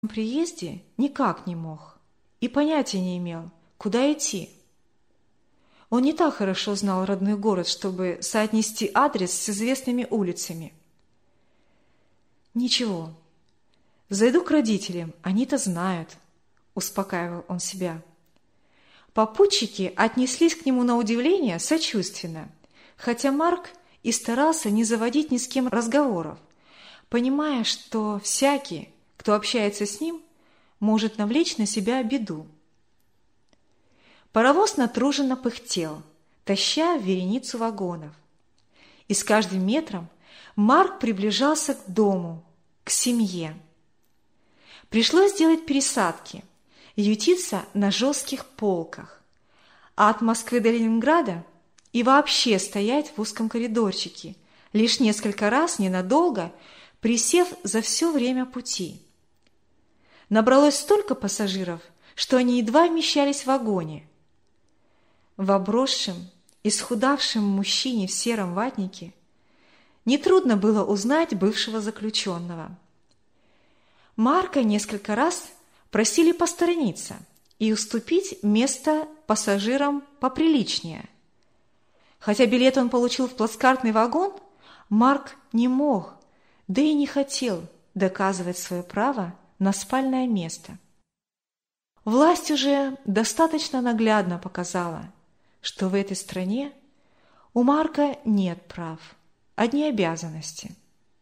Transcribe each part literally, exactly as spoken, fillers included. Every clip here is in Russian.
приезде никак не мог и понятия не имел, куда идти. Он не так хорошо знал родной город, чтобы соотнести адрес с известными улицами. «Ничего, зайду к родителям, они-то знают», – успокаивал он себя. Попутчики отнеслись к нему на удивление сочувственно, хотя Марк и старался не заводить ни с кем разговоров, понимая, что всякий, кто общается с ним, может навлечь на себя беду. Паровоз натруженно пыхтел, таща вереницу вагонов. И с каждым метром Марк приближался к дому, к семье. Пришлось делать пересадки, ютиться на жестких полках, а от Москвы до Ленинграда и вообще стоять в узком коридорчике, лишь несколько раз ненадолго присев за все время пути. Набралось столько пассажиров, что они едва вмещались в вагоне. В обросшем, исхудавшем мужчине в сером ватнике нетрудно было узнать бывшего заключенного. Марка несколько раз просили посторониться и уступить место пассажирам поприличнее. Хотя билет он получил в плацкартный вагон, Марк не мог, да и не хотел доказывать свое право на спальное место. Власть уже достаточно наглядно показала, что в этой стране у Марка нет прав, одни обязанности.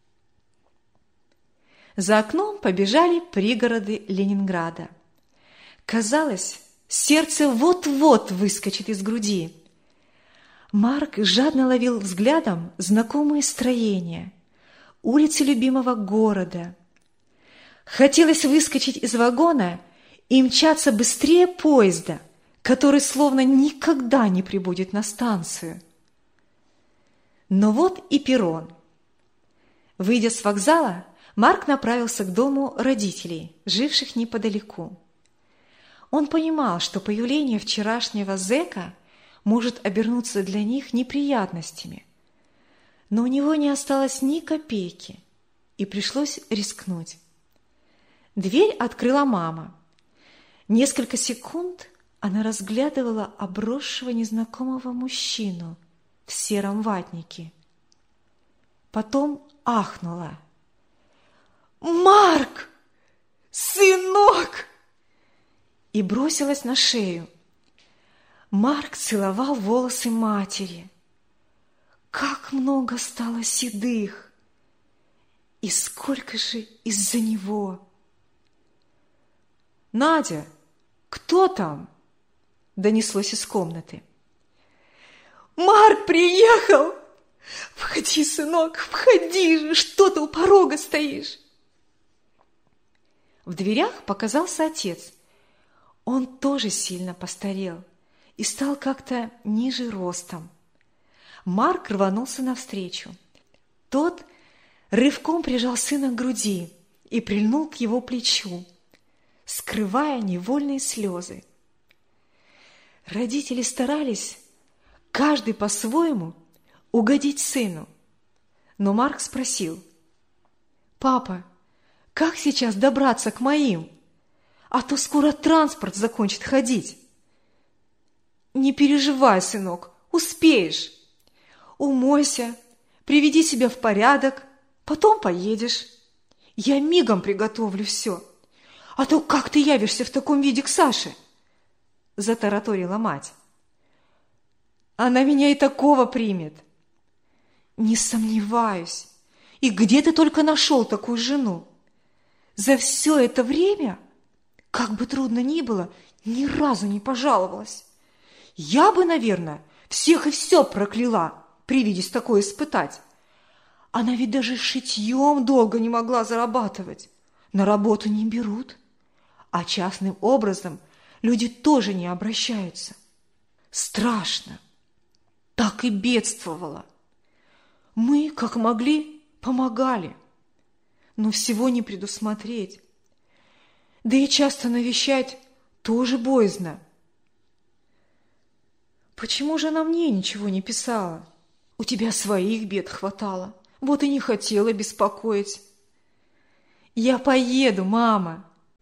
За окном побежали пригороды Ленинграда. Казалось, сердце вот-вот выскочит из груди. Марк жадно ловил взглядом знакомые строения, улицы любимого города. Хотелось выскочить из вагона и мчаться быстрее поезда, который словно никогда не прибудет на станцию. Но вот и перрон. Выйдя с вокзала, Марк направился к дому родителей, живших неподалеку. Он понимал, что появление вчерашнего зэка может обернуться для них неприятностями, но у него не осталось ни копейки, и пришлось рискнуть. Дверь открыла мама. Несколько секунд она разглядывала обросшего незнакомого мужчину в сером ватнике. Потом ахнула. «Марк! Сынок!» И бросилась на шею. Марк целовал волосы матери. Как много стало седых! И сколько же из-за него! «Надя, кто там?» – донеслось из комнаты. «Марк приехал! Входи, сынок, входи же, что ты у порога стоишь?» В дверях показался отец. Он тоже сильно постарел и стал как-то ниже ростом. Марк рванулся навстречу. Тот рывком прижал сына к груди и прильнул к его плечу, скрывая невольные слезы. Родители старались, каждый по-своему, угодить сыну. Но Марк спросил: «Папа, как сейчас добраться к моим? А то скоро транспорт закончит ходить». «Не переживай, сынок, успеешь. Умойся, приведи себя в порядок, потом поедешь. Я мигом приготовлю все. А то как ты явишься в таком виде к Саше?» Затараторила мать. «Она меня и такого примет». «Не сомневаюсь. И где ты только нашел такую жену? За все это время, как бы трудно ни было, ни разу не пожаловалась. Я бы, наверное, всех и все прокляла, привидясь такое испытать. Она ведь даже шитьем долго не могла зарабатывать. На работу не берут, а частным образом люди тоже не обращаются. Страшно. Так и бедствовала. Мы, как могли, помогали, но всего не предусмотреть. Да и часто навещать тоже боязно. Почему же она мне ничего не писала? У тебя своих бед хватало, вот и не хотела беспокоить. Я поеду, мама,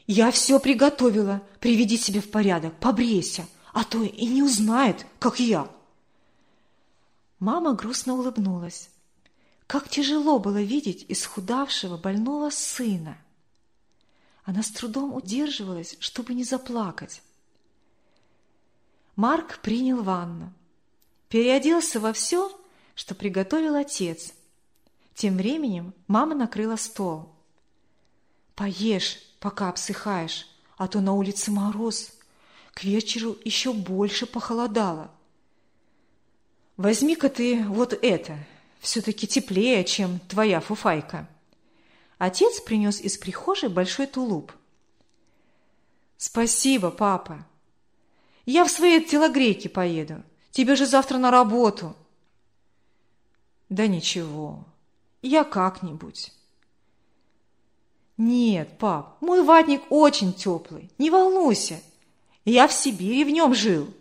Я все приготовила. Приведи себя в порядок, побрейся, а то и не узнает, как я. Мама грустно улыбнулась. Как тяжело было видеть исхудавшего больного сына. Она с трудом удерживалась, чтобы не заплакать. Марк принял ванну, переоделся во все, что приготовил отец. Тем временем мама накрыла стол. «Поешь, пока обсыхаешь, а то на улице мороз. К вечеру еще больше похолодало. Возьми-ка ты вот это, все-таки теплее, чем твоя фуфайка». Отец принес из прихожей большой тулуп. «Спасибо, папа. Я в своей телогрейке поеду. Тебе же завтра на работу». «Да ничего, я как-нибудь». «Нет, пап, мой ватник очень теплый, не волнуйся. Я в Сибири в нем жил».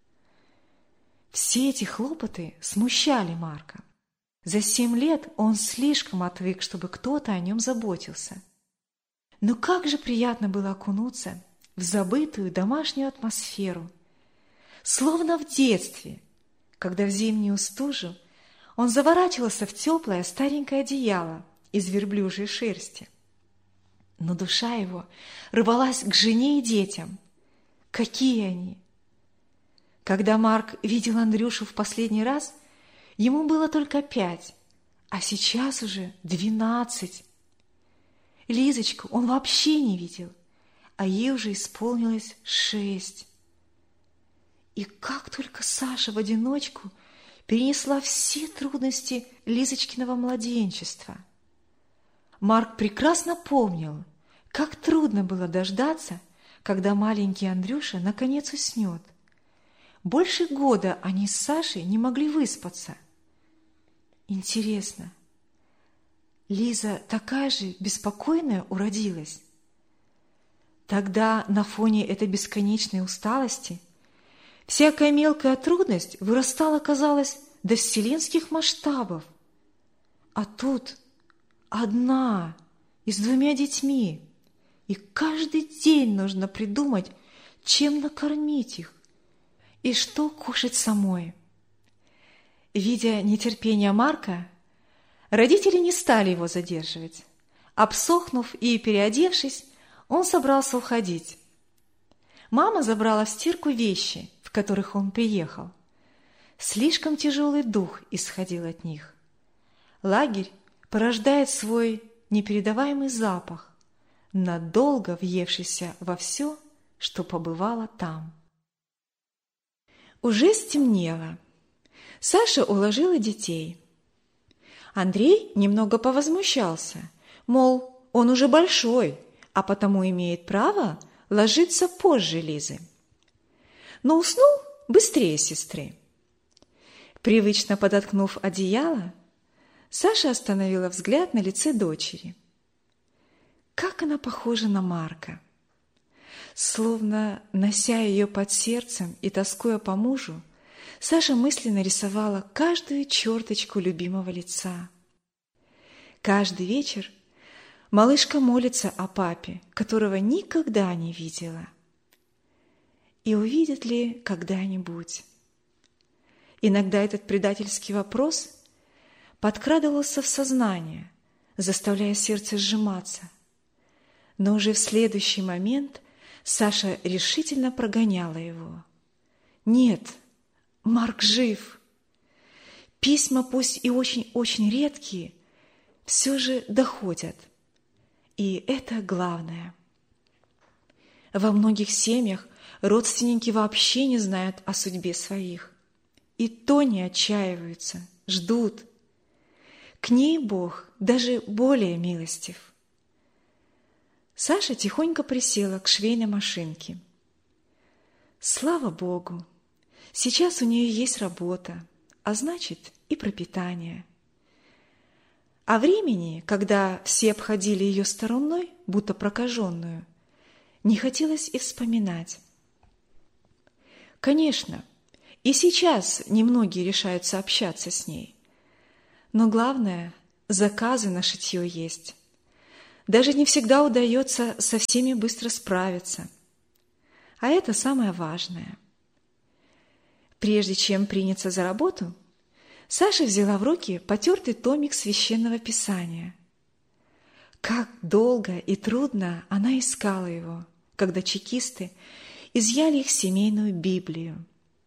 Все эти хлопоты смущали Марка. За семь лет он слишком отвык, чтобы кто-то о нем заботился. Но как же приятно было окунуться в забытую домашнюю атмосферу, словно в детстве, когда в зимнюю стужу он заворачивался в теплое старенькое одеяло из верблюжьей шерсти. Но душа его рвалась к жене и детям. Какие они! Когда Марк видел Андрюшу в последний раз, ему было только пять, а сейчас уже двенадцать. Лизочку он вообще не видел, а ей уже исполнилось шесть. И как только Саша в одиночку перенесла все трудности Лизочкиного младенчества. Марк прекрасно помнил, как трудно было дождаться, когда маленький Андрюша наконец уснет. Больше года они с Сашей не могли выспаться. Интересно, Лиза такая же беспокойная уродилась? Тогда на фоне этой бесконечной усталости всякая мелкая трудность вырастала, казалось, до вселенских масштабов. А тут одна и с двумя детьми, и каждый день нужно придумать, чем накормить их и что кушать самой. Видя нетерпение Марка, родители не стали его задерживать. Обсохнув и переодевшись, он собрался уходить. Мама забрала в стирку вещи, в которых он приехал. Слишком тяжелый дух исходил от них. Лагерь порождает свой непередаваемый запах, надолго въевшийся во все, что побывало там. Уже стемнело. Саша уложила детей. Андрей немного повозмущался, мол, он уже большой, а потому имеет право ложиться позже Лизы. Но уснул быстрее сестры. Привычно подоткнув одеяло, Саша остановила взгляд на лице дочери. Как она похожа на Марка! Словно нося ее под сердцем и тоскуя по мужу, Саша мысленно рисовала каждую черточку любимого лица. Каждый вечер малышка молится о папе, которого никогда не видела. И увидит ли когда-нибудь? Иногда этот предательский вопрос подкрадывался в сознание, заставляя сердце сжиматься. Но уже в следующий момент Саша решительно прогоняла его. Нет, Марк жив. Письма, пусть и очень-очень редкие, все же доходят. И это главное. Во многих семьях родственники вообще не знают о судьбе своих. И то не отчаиваются, ждут. К ней Бог даже более милостив. Саша тихонько присела к швейной машинке. Слава Богу! Сейчас у нее есть работа, а значит и пропитание. А времени, когда все обходили ее стороной, будто прокаженную, не хотелось и вспоминать. Конечно, и сейчас немногие решаются общаться с ней. Но главное, заказы на шитье есть. Даже не всегда удается со всеми быстро справиться. А это самое важное. Прежде чем приняться за работу, Саша взяла в руки потертый томик Священного Писания. Как долго и трудно она искала его, когда чекисты изъяли их семейную Библию.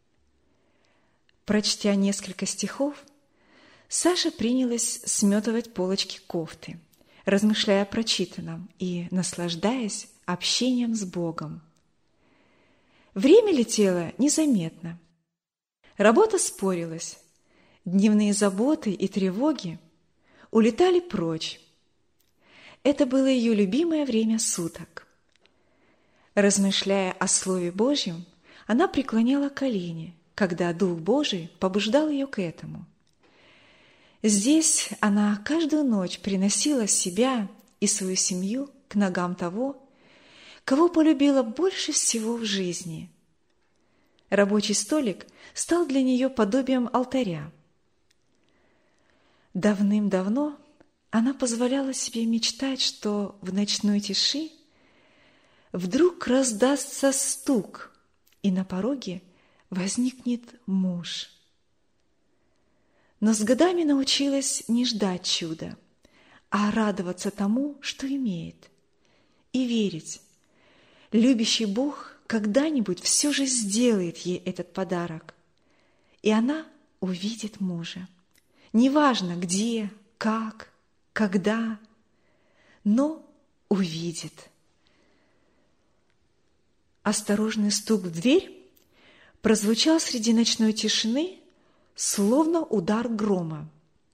Прочтя несколько стихов, Саша принялась сметывать полочки кофты, размышляя о прочитанном и наслаждаясь общением с Богом. Время летело незаметно. Работа спорилась, дневные заботы и тревоги улетали прочь. Это было ее любимое время суток. Размышляя о Слове Божьем, она преклоняла колени, когда Дух Божий побуждал ее к этому. Здесь она каждую ночь приносила себя и свою семью к ногам того, кого полюбила больше всего в жизни. Рабочий столик стал для нее подобием алтаря. Давным-давно она позволяла себе мечтать, что в ночной тиши вдруг раздастся стук, и на пороге возникнет муж. Но с годами научилась не ждать чуда, а радоваться тому, что имеет, и верить. Любящий Бог когда-нибудь все же сделает ей этот подарок, и она увидит мужа. Неважно где, как, когда, но увидит. Осторожный стук в дверь прозвучал среди ночной тишины, словно удар грома.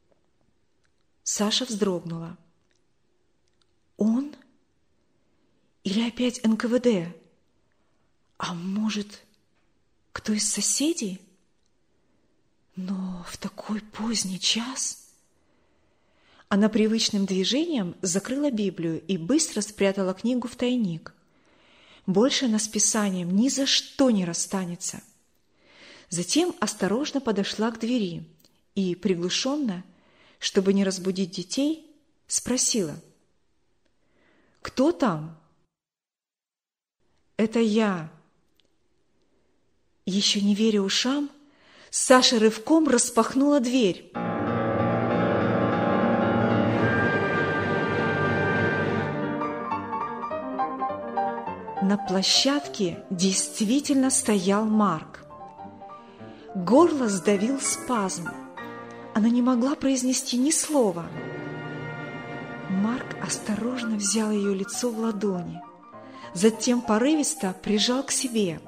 Саша вздрогнула. Он? Или опять эн ка вэ дэ? А может, кто из соседей? Но в такой поздний час... Она привычным движением закрыла Библию и быстро спрятала книгу в тайник. Больше она с Писанием ни за что не расстанется. Затем осторожно подошла к двери и приглушенно, чтобы не разбудить детей, спросила: «Кто там?» «Это я». Еще не веря ушам, Саша рывком распахнула дверь. На площадке действительно стоял Марк. Горло сдавил спазм. Она не могла произнести ни слова. Марк осторожно взял ее лицо в ладони, затем порывисто прижал к себе.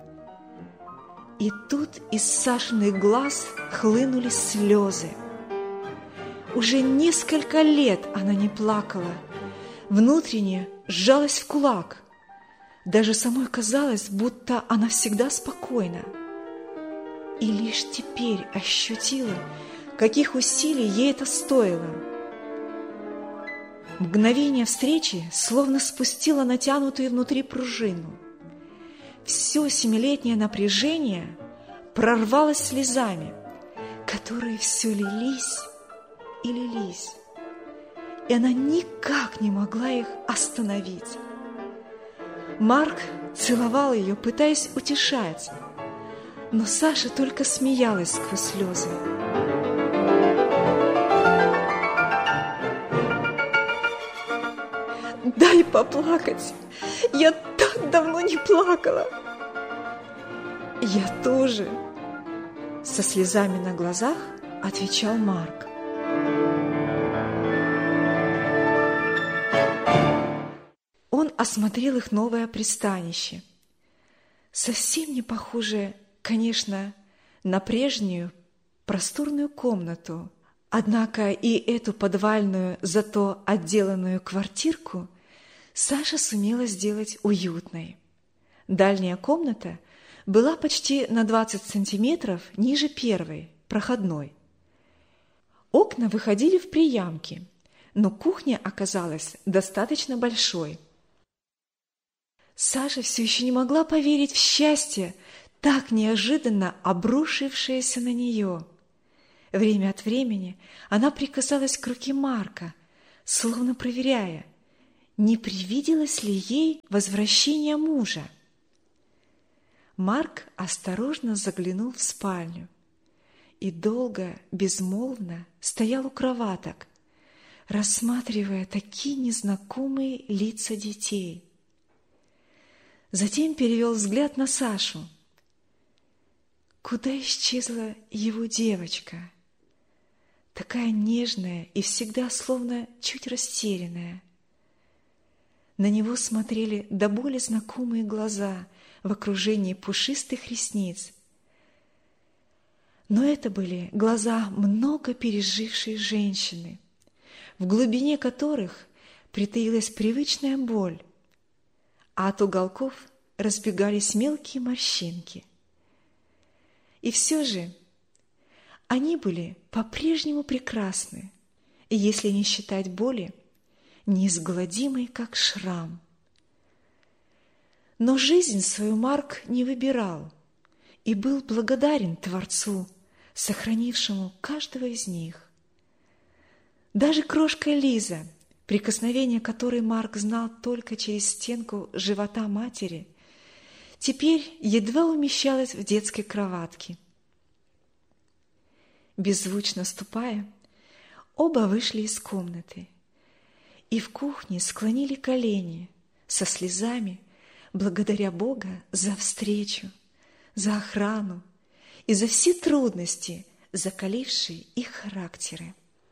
И тут из Сашиных глаз хлынули слезы. Уже несколько лет она не плакала, внутренне сжалась в кулак. Даже самой казалось, будто она всегда спокойна. И лишь теперь ощутила, каких усилий ей это стоило. Мгновение встречи словно спустило натянутую внутри пружину. Все семилетнее напряжение прорвалось слезами, которые все лились и лились, и она никак не могла их остановить. Марк целовал ее, пытаясь утешать, но Саша только смеялась сквозь слезы. «Дай поплакать! Я так давно не плакала!» «Я тоже!» — со слезами на глазах отвечал Марк. Он осмотрел их новое пристанище, совсем не похожее, конечно, на прежнюю просторную комнату, однако и эту подвальную, зато отделанную квартирку Саша сумела сделать уютной. Дальняя комната была почти на двадцать сантиметров ниже первой, проходной. Окна выходили в приямки, но кухня оказалась достаточно большой. Саша все еще не могла поверить в счастье, так неожиданно обрушившееся на нее. Время от времени она прикасалась к руке Марка, словно проверяя, не привиделось ли ей возвращение мужа. Марк осторожно заглянул в спальню и долго, безмолвно стоял у кроваток, рассматривая такие незнакомые лица детей. Затем перевел взгляд на Сашу. Куда исчезла его девочка? Такая нежная и всегда словно чуть растерянная. На него смотрели до боли знакомые глаза в окружении пушистых ресниц. Но это были глаза много пережившей женщины, в глубине которых притаилась привычная боль, а от уголков разбегались мелкие морщинки. И все же они были по-прежнему прекрасны, и если не считать боли, неизгладимой, как шрам. Но жизнь свою Марк не выбирал и был благодарен Творцу, сохранившему каждого из них. Даже крошка Лиза, прикосновение которой Марк знал только через стенку живота матери, теперь едва умещалась в детской кроватке. Беззвучно ступая, оба вышли из комнаты и в кухне склонили колени со слезами, благодаря Бога за встречу, за охрану и за все трудности, закалившие их характеры.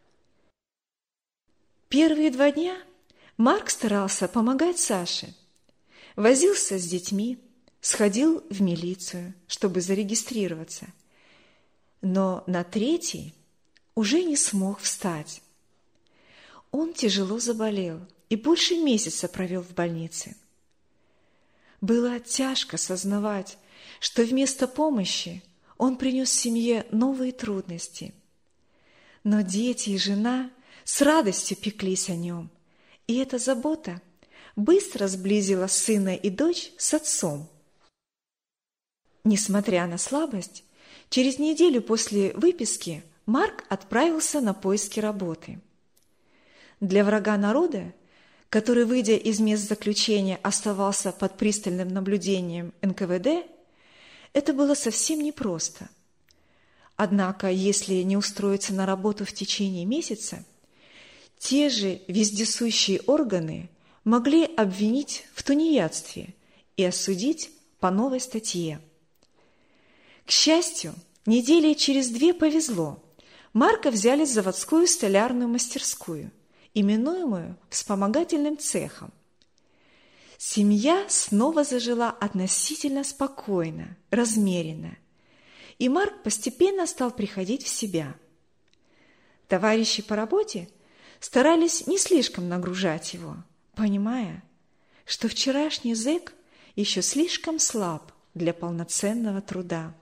Первые два дня Марк старался помогать Саше, возился с детьми, сходил в милицию, чтобы зарегистрироваться, но на третий уже не смог встать. Он тяжело заболел и больше месяца провел в больнице. Было тяжко сознавать, что вместо помощи он принес семье новые трудности. Но дети и жена с радостью пеклись о нем, и эта забота быстро сблизила сына и дочь с отцом. Несмотря на слабость, через неделю после выписки Марк отправился на поиски работы. Для врага народа, который, выйдя из мест заключения, оставался под пристальным наблюдением эн ка вэ дэ, это было совсем непросто. Однако, если не устроиться на работу в течение месяца, те же вездесущие органы могли обвинить в тунеядстве и осудить по новой статье. К счастью, недели через две повезло. Марка взяли в заводскую столярную мастерскую, именуемую вспомогательным цехом. Семья снова зажила относительно спокойно, размеренно, и Марк постепенно стал приходить в себя. Товарищи по работе старались не слишком нагружать его, понимая, что вчерашний зэк еще слишком слаб для полноценного труда.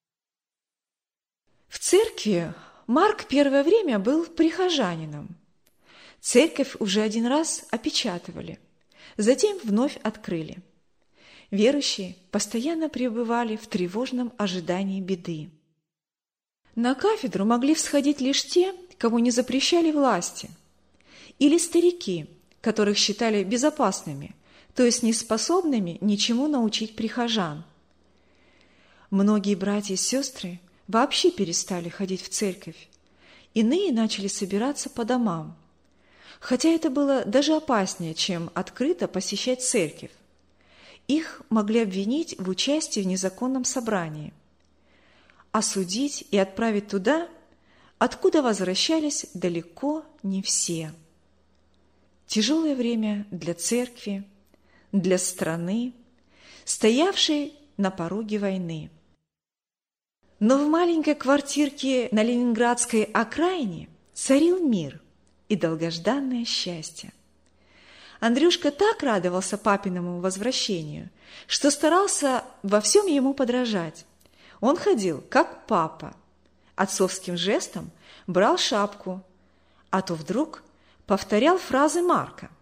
В церкви Марк первое время был прихожанином. Церковь уже один раз опечатывали, затем вновь открыли. Верующие постоянно пребывали в тревожном ожидании беды. На кафедру могли всходить лишь те, кого не запрещали власти, или старики, которых считали безопасными, то есть неспособными ничему научить прихожан. Многие братья и сестры вообще перестали ходить в церковь, иные начали собираться по домам, хотя это было даже опаснее, чем открыто посещать церковь. Их могли обвинить в участии в незаконном собрании, осудить и отправить туда, откуда возвращались далеко не все. Тяжелое время для церкви, для страны, стоявшей на пороге войны. Но в маленькой квартирке на ленинградской окраине царил мир и долгожданное счастье. Андрюшка так радовался папиному возвращению, что старался во всем ему подражать. Он ходил, как папа, отцовским жестом брал шапку, а то вдруг повторял фразы Марка.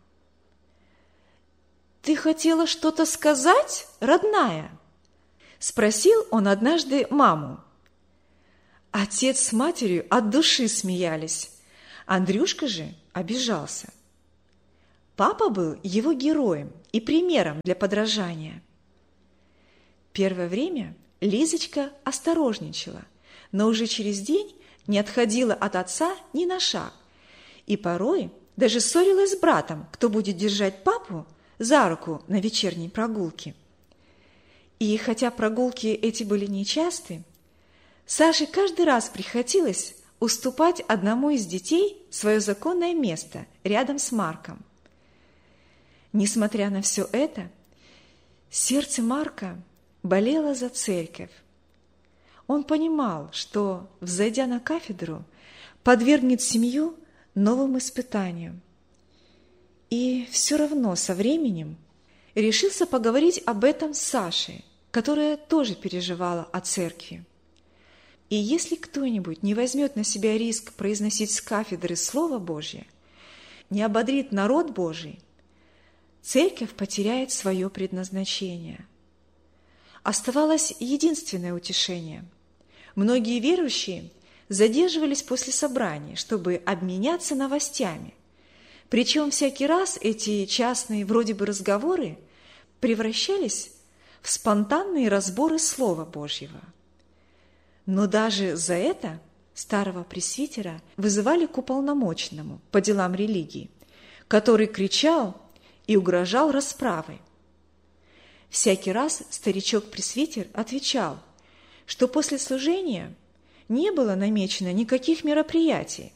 «Ты хотела что-то сказать, родная?» – спросил он однажды маму. Отец с матерью от души смеялись, Андрюшка же обижался. Папа был его героем и примером для подражания. Первое время Лизочка осторожничала, но уже через день не отходила от отца ни на шаг и порой даже ссорилась с братом, кто будет держать папу за руку на вечерней прогулке. И хотя прогулки эти были нечасты, Саше каждый раз приходилось уступать одному из детей свое законное место рядом с Марком. Несмотря на все это, сердце Марка болело за церковь. Он понимал, что, взойдя на кафедру, подвергнет семью новым испытаниям. И все равно со временем решился поговорить об этом с Сашей, которая тоже переживала о церкви. И если кто-нибудь не возьмет на себя риск произносить с кафедры Слово Божье, не ободрит народ Божий, церковь потеряет свое предназначение. Оставалось единственное утешение. Многие верующие задерживались после собраний, чтобы обменяться новостями. Причем всякий раз эти частные вроде бы разговоры превращались в спонтанные разборы Слова Божьего. Но даже за это старого пресвитера вызывали к уполномоченному по делам религии, который кричал и угрожал расправой. Всякий раз старичок-пресвитер отвечал, что после служения не было намечено никаких мероприятий.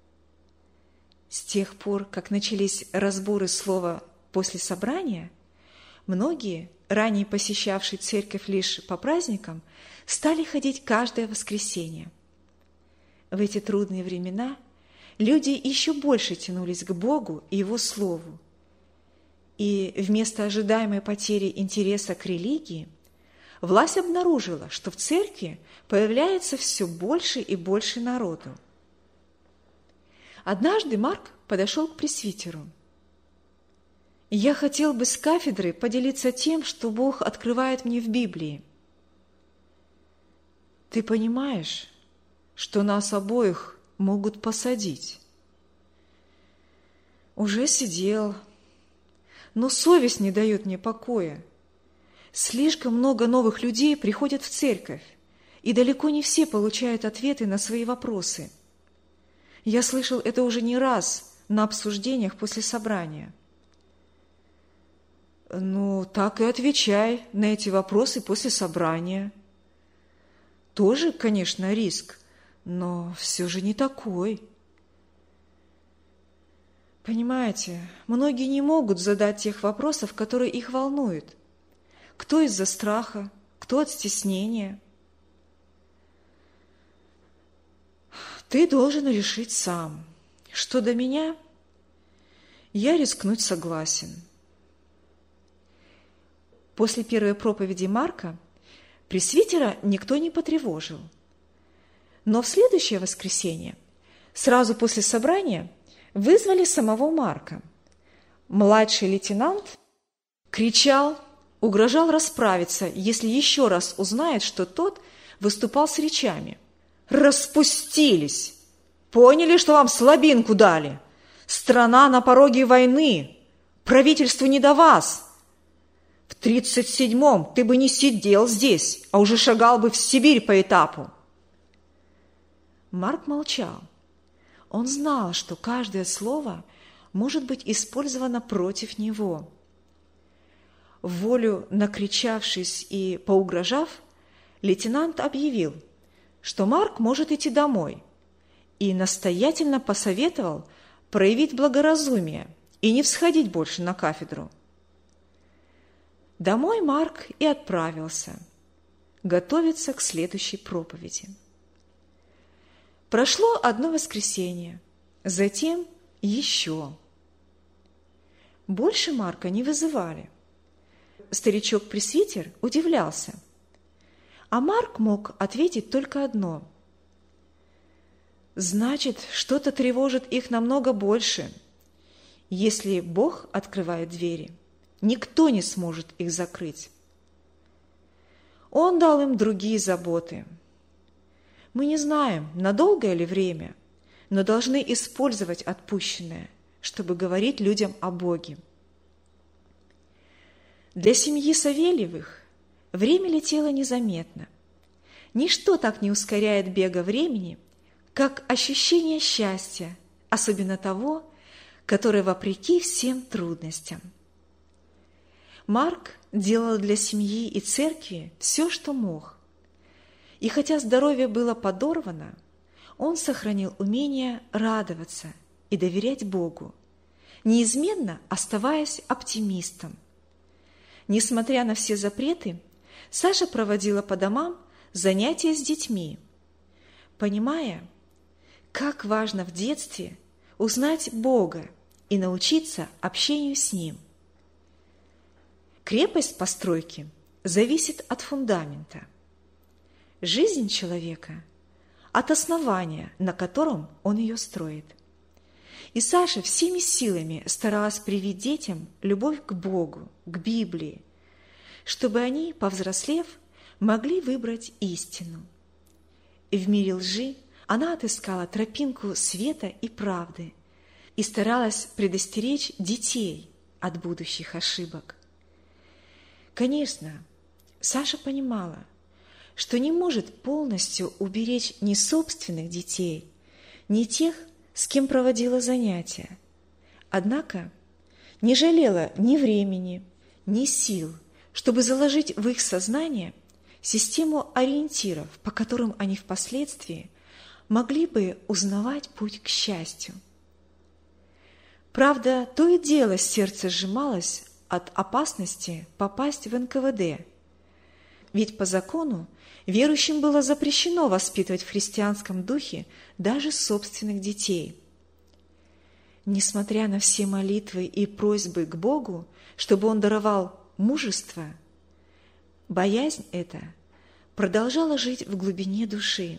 С тех пор, как начались разборы слова после собрания, многие, ранее посещавшие церковь лишь по праздникам, стали ходить каждое воскресенье. В эти трудные времена люди еще больше тянулись к Богу и Его Слову. И вместо ожидаемой потери интереса к религии власть обнаружила, что в церкви появляется все больше и больше народу. Однажды Марк подошел к пресвитеру. «Я хотел бы с кафедры поделиться тем, что Бог открывает мне в Библии. Ты понимаешь, что нас обоих могут посадить?» «Уже сидел, но совесть не дает мне покоя. Слишком много новых людей приходят в церковь, и далеко не все получают ответы на свои вопросы. Я слышал это уже не раз на обсуждениях после собрания». «Ну, так и отвечай на эти вопросы после собрания. Тоже, конечно, риск, но все же не такой». Понимаете, многие не могут задать тех вопросов, которые их волнуют. Кто из-за страха, кто от стеснения. Ты должен решить сам. Что до меня, я рискнуть согласен. После первой проповеди Марка пресвитера никто не потревожил. Но в следующее воскресенье, сразу после собрания, вызвали самого Марка. Младший лейтенант кричал, угрожал расправиться, если еще раз узнает, что тот выступал с речами. «Распустились! Поняли, что вам слабинку дали? Страна на пороге войны! Правительству не до вас! В тридцать седьмом ты бы не сидел здесь, а уже шагал бы в Сибирь по этапу!» Марк молчал. Он знал, что каждое слово может быть использовано против него. Волю накричавшись и поугрожав, лейтенант объявил, что Марк может идти домой, и настоятельно посоветовал проявить благоразумие и не всходить больше на кафедру. Домой Марк и отправился готовиться к следующей проповеди. Прошло одно воскресенье, затем еще. Больше Марка не вызывали. Старичок-пресвитер удивлялся, а Марк мог ответить только одно. Значит, что-то тревожит их намного больше. Если Бог открывает двери, никто не сможет их закрыть. Он дал им другие заботы. Мы не знаем, на долгое ли время, но должны использовать отпущенное, чтобы говорить людям о Боге. Для семьи Савельевых время летело незаметно. Ничто так не ускоряет бега времени, как ощущение счастья, особенно того, которое вопреки всем трудностям. Марк делал для семьи и церкви все, что мог. И хотя здоровье было подорвано, он сохранил умение радоваться и доверять Богу, неизменно оставаясь оптимистом. Несмотря на все запреты, Саша проводила по домам занятия с детьми, понимая, как важно в детстве узнать Бога и научиться общению с Ним. Крепость постройки зависит от фундамента. Жизнь человека – от основания, на котором он ее строит. И Саша всеми силами старалась привить детям любовь к Богу, к Библии, чтобы они, повзрослев, могли выбрать истину. И в мире лжи она отыскала тропинку света и правды и старалась предостеречь детей от будущих ошибок. Конечно, Саша понимала, что не может полностью уберечь ни собственных детей, ни тех, с кем проводила занятия. Однако не жалела ни времени, ни сил, чтобы заложить в их сознание систему ориентиров, по которым они впоследствии могли бы узнавать путь к счастью. Правда, то и дело сердце сжималось от опасности попасть в эн ка вэ дэ, ведь по закону верующим было запрещено воспитывать в христианском духе даже собственных детей. Несмотря на все молитвы и просьбы к Богу, чтобы Он даровал мужество, боязнь эта продолжала жить в глубине души.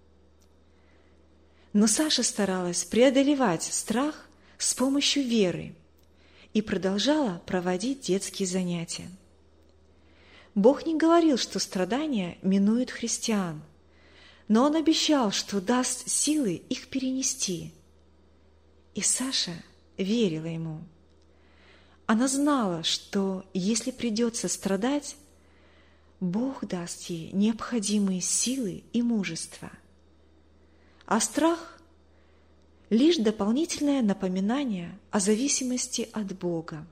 Но Саша старалась преодолевать страх с помощью веры и продолжала проводить детские занятия. Бог не говорил, что страдания минуют христиан, но Он обещал, что даст силы их перенести. И Саша верила Ему. Она знала, что если придется страдать, Бог даст ей необходимые силы и мужество. А страх – лишь дополнительное напоминание о зависимости от Бога.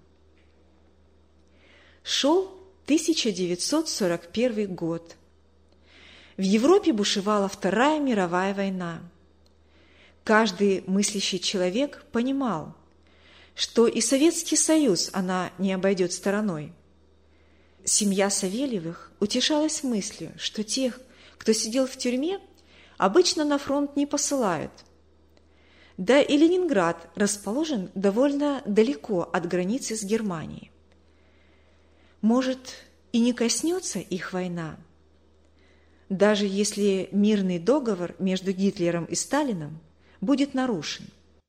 Шел тысяча девятьсот сорок первый год. В Европе бушевала Вторая мировая война. Каждый мыслящий человек понимал, что и Советский Союз она не обойдет стороной. Семья Савельевых утешалась мыслью, что тех, кто сидел в тюрьме, обычно на фронт не посылают. Да и Ленинград расположен довольно далеко от границы с Германией. Может, и не коснется их война, даже если мирный договор между Гитлером и Сталиным будет нарушен.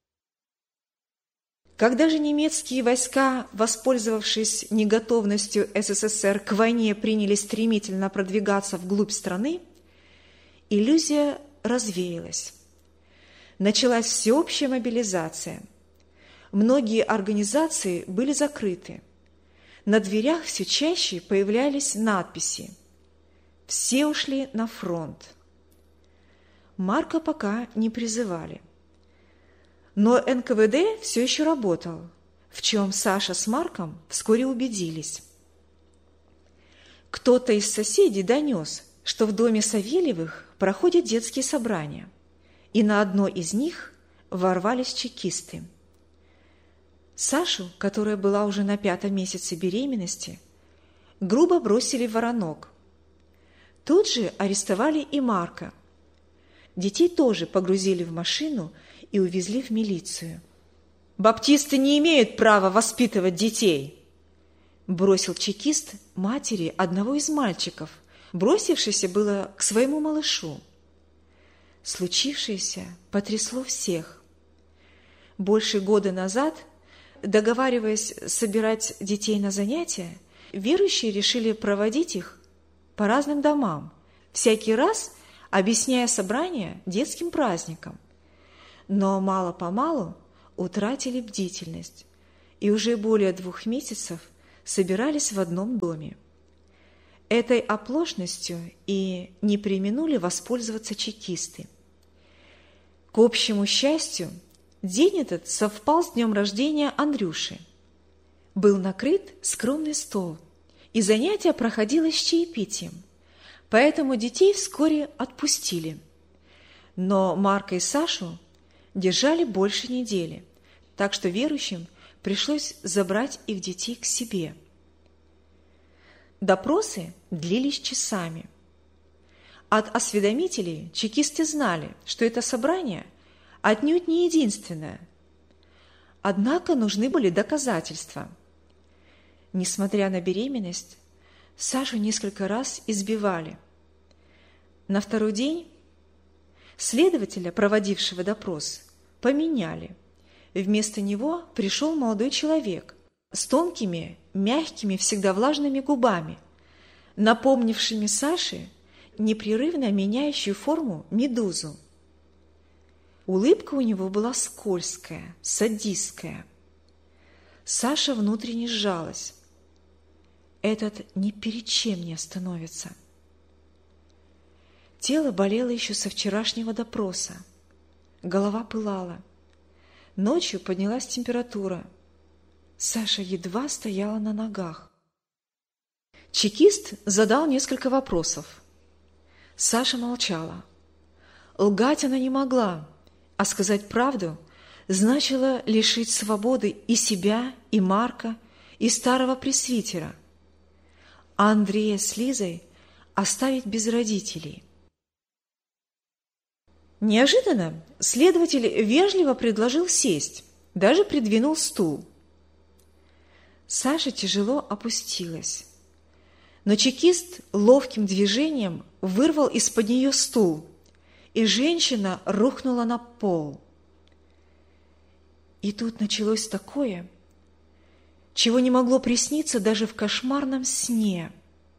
Когда же немецкие войска, воспользовавшись неготовностью эс эс эс эр к войне, приняли стремительно продвигаться вглубь страны, иллюзия развеялась. Началась всеобщая мобилизация. Многие организации были закрыты. На дверях все чаще появлялись надписи «Все ушли на фронт». Марка пока не призывали. Но эн ка вэ дэ все еще работал, в чем Саша с Марком вскоре убедились. Кто-то из соседей донес, что в доме Савельевых проходят детские собрания, и на одно из них ворвались чекисты. Сашу, которая была уже на пятом месяце беременности, грубо бросили в воронок. Тут же арестовали и Марка. Детей тоже погрузили в машину и увезли в милицию. «Баптисты не имеют права воспитывать детей!» бросил чекист матери одного из мальчиков, бросившийся было к своему малышу. Случившееся потрясло всех. Больше года назад, договариваясь собирать детей на занятия, верующие решили проводить их по разным домам, всякий раз объясняя собрание детским праздником. Но мало-помалу утратили бдительность и уже более двух месяцев собирались в одном доме. Этой оплошностью и не преминули воспользоваться чекисты. К общему счастью, день этот совпал с днем рождения Андрюши. Был накрыт скромный стол, и занятие проходило с чаепитием, поэтому детей вскоре отпустили. Но Марка и Сашу держали больше недели, так что верующим пришлось забрать их детей к себе. Допросы длились часами. От осведомителей чекисты знали, что это собрание отнюдь не единственное. Однако нужны были доказательства. Несмотря на беременность, Сашу несколько раз избивали. На второй день следователя, проводившего допрос, поменяли. Вместо него пришел молодой человек с тонкими, мягкими, всегда влажными губами, напомнившими Саше непрерывно меняющую форму медузу. Улыбка у него была скользкая, садистская. Саша внутренне сжалась. Этот ни перед чем не остановится. Тело болело еще со вчерашнего допроса. Голова пылала. Ночью поднялась температура. Саша едва стояла на ногах. Чекист задал несколько вопросов. Саша молчала. Лгать она не могла, а сказать правду значило лишить свободы и себя, и Марка, и старого пресвитера, а Андрея с Лизой оставить без родителей. Неожиданно следователь вежливо предложил сесть, даже придвинул стул. Саша тяжело опустилась, но чекист ловким движением вырвал из-под нее стул, и женщина рухнула на пол. И тут началось такое, чего не могло присниться даже в кошмарном сне.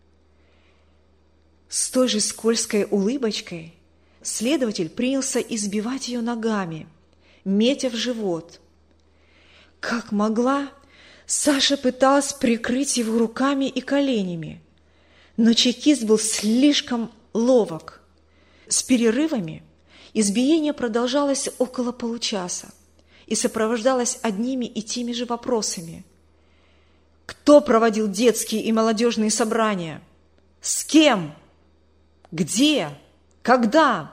С той же скользкой улыбочкой следователь принялся избивать ее ногами, метя в живот. Как могла, Саша пыталась прикрыть его руками и коленями, но чекист был слишком ловок. С перерывами избиение продолжалось около получаса и сопровождалось одними и теми же вопросами. Кто проводил детские и молодежные собрания? С кем? Где? Когда?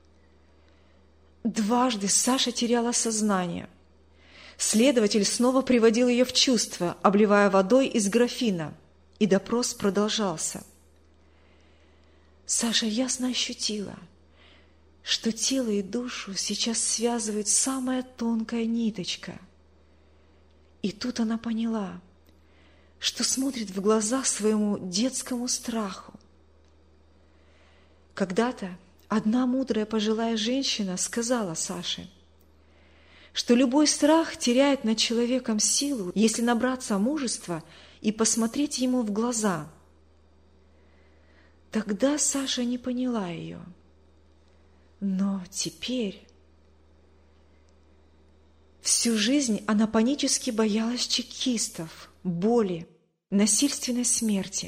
Дважды Саша теряла сознание. Следователь снова приводил ее в чувство, обливая водой из графина, и допрос продолжался. Саша ясно ощутила, что тело и душу сейчас связывает самая тонкая ниточка. И тут она поняла, что смотрит в глаза своему детскому страху. Когда-то одна мудрая пожилая женщина сказала Саше, что любой страх теряет над человеком силу, если набраться мужества и посмотреть ему в глаза. Тогда Саша не поняла ее. Но теперь... Всю жизнь она панически боялась чекистов, боли, насильственной смерти.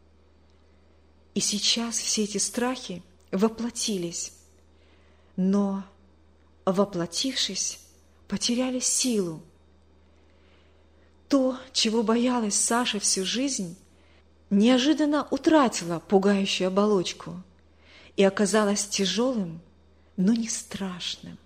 И сейчас все эти страхи воплотились, но, воплотившись, потеряли силу. То, чего боялась Саша всю жизнь, неожиданно утратило пугающую оболочку и оказалось тяжелым, но не страшным.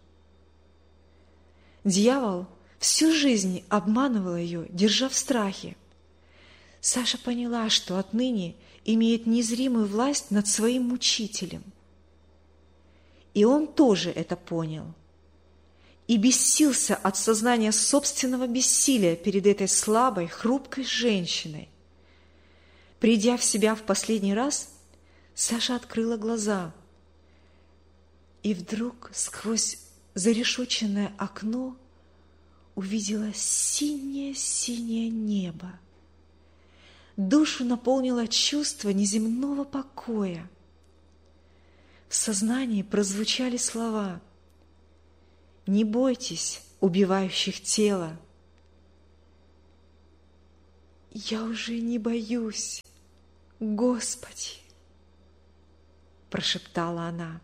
Дьявол всю жизнь обманывал ее, держа в страхе. Саша поняла, что отныне имеет незримую власть над своим мучителем. И он тоже это понял. И бесился от сознания собственного бессилия перед этой слабой, хрупкой женщиной. Придя в себя в последний раз, Саша открыла глаза. И вдруг сквозь зарешоченное окно увидела синее-синее небо. Душу наполнило чувство неземного покоя. В сознании прозвучали слова: «Не бойтесь, убивающих тело. «Я уже не боюсь, Господи!» – прошептала она.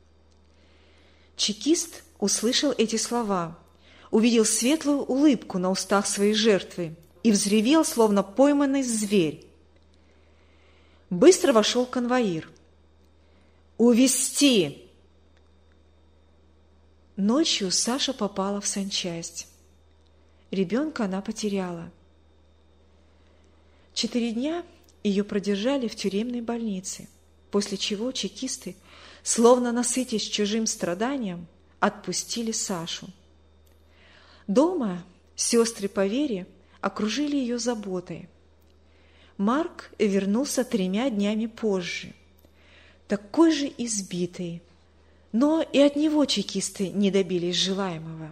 Чекист услышал эти слова, увидел светлую улыбку на устах своей жертвы и взревел, словно пойманный зверь. Быстро вошел конвоир. «Увести!» Ночью Саша попала в санчасть. Ребенка она потеряла. Четыре дня ее продержали в тюремной больнице, после чего чекисты, словно насытясь чужим страданием, отпустили Сашу. Дома сестры по вере окружили ее заботой. Марк вернулся тремя днями позже, такой же избитый, но и от него чекисты не добились желаемого.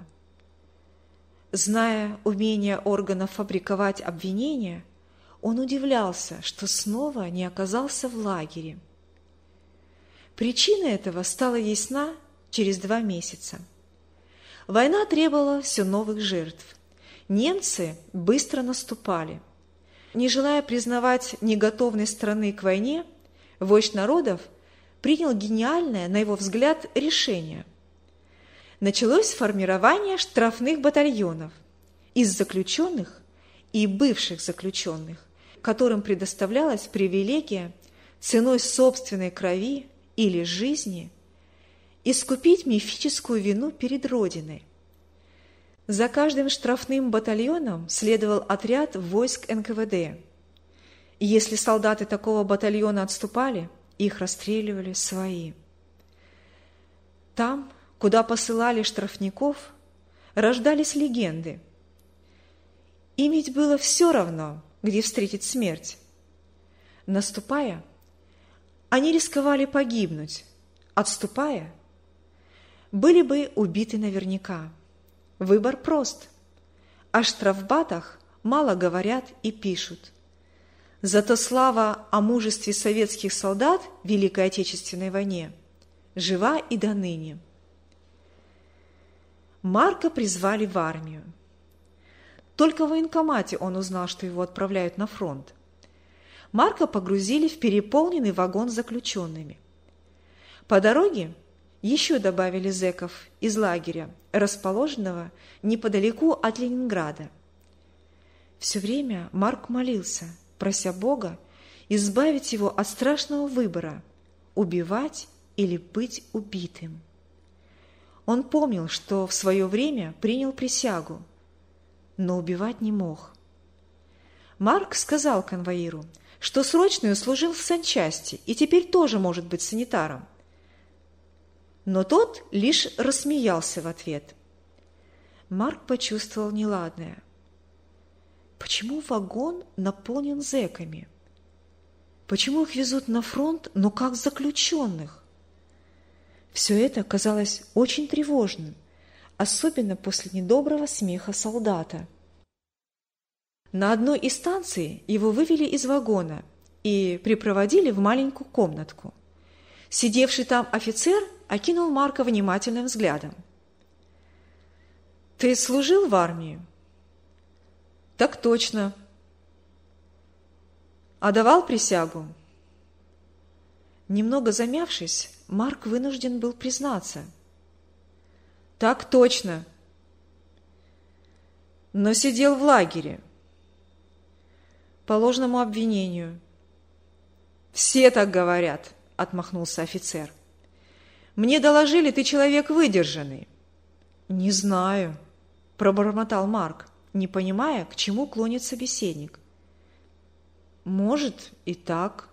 Зная умение органов фабриковать обвинения, он удивлялся, что снова не оказался в лагере. Причина этого стала ясна через два месяца. Война требовала все новых жертв. Немцы быстро наступали. Не желая признавать неготовность страны к войне, вождь народов принял гениальное, на его взгляд, решение. Началось формирование штрафных батальонов из заключенных и бывших заключенных, которым предоставлялась привилегия ценой собственной крови или жизни искупить мифическую вину перед Родиной. За каждым штрафным батальоном следовал отряд войск эн ка вэ дэ. И если солдаты такого батальона отступали, их расстреливали свои. Там, куда посылали штрафников, рождались легенды. Им ведь было все равно, где встретить смерть. Наступая, они рисковали погибнуть. Отступая, были бы убиты наверняка. Выбор прост. О штрафбатах мало говорят и пишут. Зато слава о мужестве советских солдат в Великой Отечественной войне жива и до ныне. Марка призвали в армию. Только в военкомате он узнал, что его отправляют на фронт. Марка погрузили в переполненный вагон с заключенными. По дороге еще добавили зэков из лагеря, расположенного неподалеку от Ленинграда. Все время Марк молился, прося Бога избавить его от страшного выбора – убивать или быть убитым. Он помнил, что в свое время принял присягу, но убивать не мог. Марк сказал конвоиру, что срочную служил в санчасти и теперь тоже может быть санитаром. Но тот лишь рассмеялся в ответ. Марк почувствовал неладное. Почему вагон наполнен зэками? Почему их везут на фронт, но как заключенных? Все это казалось очень тревожным, особенно после недоброго смеха солдата. На одной из станций его вывели из вагона и припроводили в маленькую комнатку. Сидевший там офицер окинул Марка внимательным взглядом. «Ты служил в армии?» «Так точно». «А давал присягу?» Немного замявшись, Марк вынужден был признаться. «Так точно». «Но сидел в лагере». «По ложному обвинению». «Все так говорят», — отмахнулся офицер. «Мне доложили, ты человек выдержанный». «Не знаю», — пробормотал Марк, не понимая, к чему клонит собеседник. «Может, и так».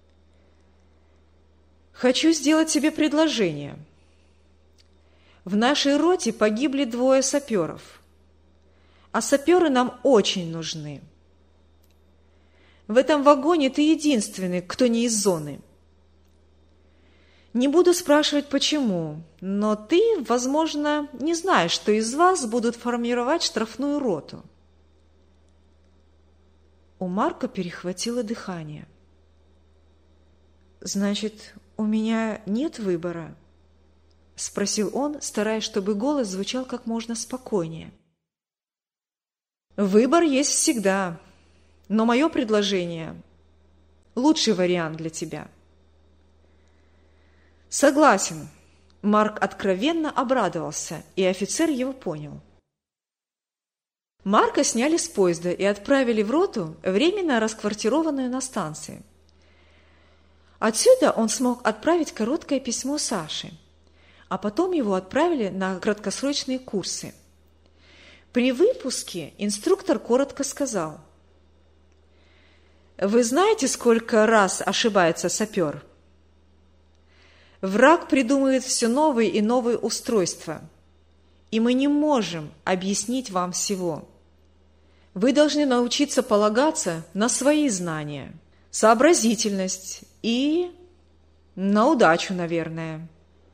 «Хочу сделать тебе предложение. В нашей роте погибли двое саперов, а саперы нам очень нужны. В этом вагоне ты единственный, кто не из зоны. Не буду спрашивать, почему, но ты, возможно, не знаешь, что из вас будут формировать штрафную роту». У Марка перехватило дыхание. «Значит, у меня нет выбора?» – спросил он, стараясь, чтобы голос звучал как можно спокойнее. «Выбор есть всегда, но мое предложение – лучший вариант для тебя». «Согласен», – Марк откровенно обрадовался, и офицер его понял. Марка сняли с поезда и отправили в роту, временно расквартированную на станции. Отсюда он смог отправить короткое письмо Саше, а потом его отправили на краткосрочные курсы. При выпуске инструктор коротко сказал: «Вы знаете, сколько раз ошибается сапер? Враг придумывает все новые и новые устройства, и мы не можем объяснить вам всего. Вы должны научиться полагаться на свои знания, сообразительность и на удачу, наверное».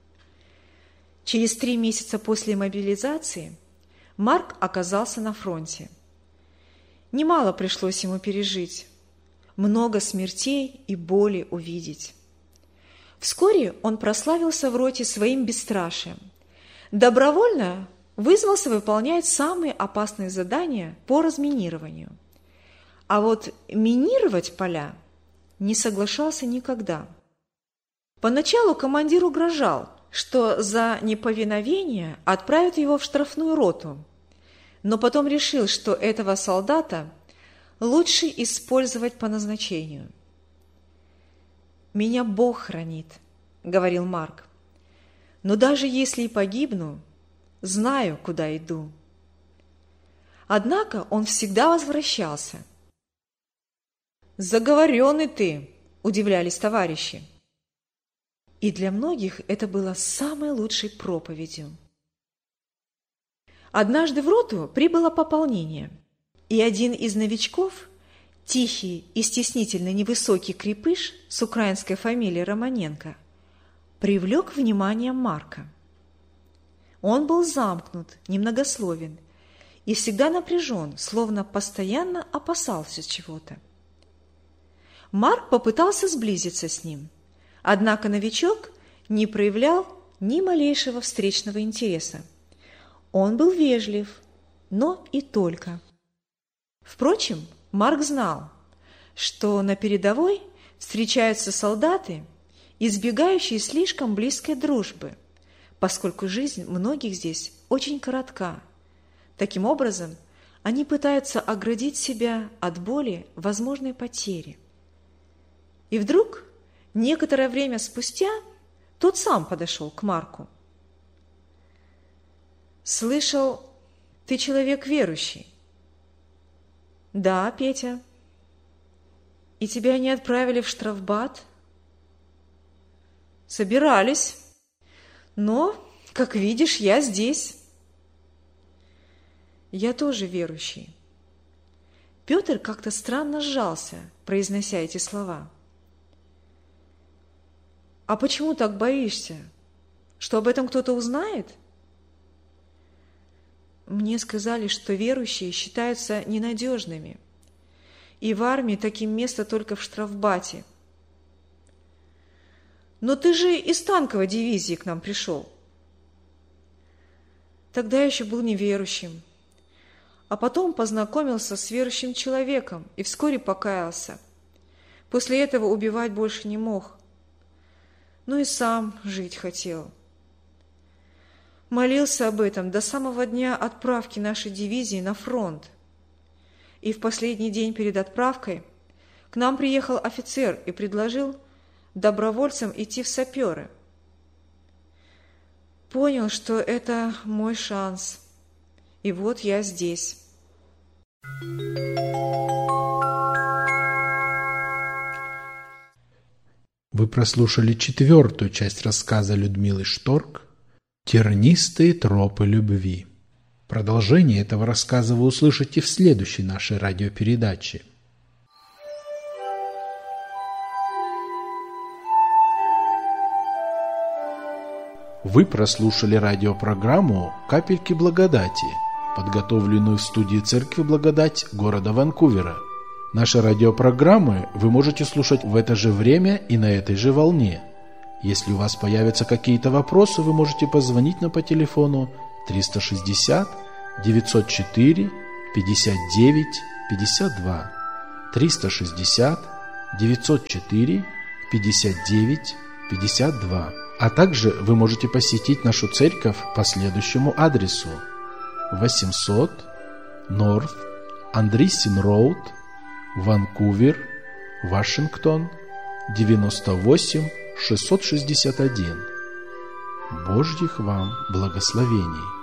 Через три месяца после мобилизации Марк оказался на фронте. Немало пришлось ему пережить, много смертей и боли увидеть. Вскоре он прославился в роте своим бесстрашием. Добровольно вызвался выполнять самые опасные задания по разминированию. А вот минировать поля не соглашался никогда. Поначалу командир угрожал, что за неповиновение отправят его в штрафную роту, но потом решил, что этого солдата лучше использовать по назначению. «Меня Бог хранит», — говорил Марк, — «но даже если и погибну, знаю, куда иду». Однако он всегда возвращался. «Заговоренный ты», — удивлялись товарищи. И для многих это было самой лучшей проповедью. Однажды в роту прибыло пополнение, и один из новичков, тихий и стеснительно невысокий крепыш с украинской фамилией Романенко, привлек внимание Марка. Он был замкнут, немногословен и всегда напряжен, словно постоянно опасался чего-то. Марк попытался сблизиться с ним, однако новичок не проявлял ни малейшего встречного интереса. Он был вежлив, но и только. Впрочем, Марк знал, что на передовой встречаются солдаты, избегающие слишком близкой дружбы, поскольку жизнь многих здесь очень коротка. Таким образом, они пытаются оградить себя от боли возможной потери. И вдруг, некоторое время спустя, тот сам подошел к Марку. «Слышал, ты человек верующий». «Да, Петя». «И тебя не отправили в штрафбат?» «Собирались. Но, как видишь, я здесь». «Я тоже верующий». Петр как-то странно сжался, произнося эти слова. «А почему так боишься? Что об этом кто-то узнает?» «Мне сказали, что верующие считаются ненадежными, и в армии таким место только в штрафбате». «Но ты же из танковой дивизии к нам пришел». «Тогда я еще был неверующим, а потом познакомился с верующим человеком и вскоре покаялся. После этого убивать больше не мог, ну и сам жить хотел. Молился об этом до самого дня отправки нашей дивизии на фронт. И в последний день перед отправкой к нам приехал офицер и предложил добровольцам идти в саперы. Понял, что это мой шанс, и вот я здесь». Вы прослушали четвертую часть рассказа Людмилы Шторк «Тернистые тропы любви». Продолжение этого рассказа вы услышите в следующей нашей радиопередаче. Вы прослушали радиопрограмму «Капельки благодати», подготовленную в студии Церкви Благодать города Ванкувера. Наши радиопрограммы вы можете слушать в это же время и на этой же волне. Если у вас появятся какие-то вопросы, вы можете позвонить нам по телефону триста шестьдесят девятьсот четыре пятьдесят девять пятьдесят два. триста шестьдесят девятьсот четыре пятьдесят девять пятьдесят два. А также вы можете посетить нашу церковь по следующему адресу: восемьсот North Андрисин Роуд, Ванкувер, Вашингтон, девяносто восемь шестьсот шестьдесят один. Божьих вам благословений!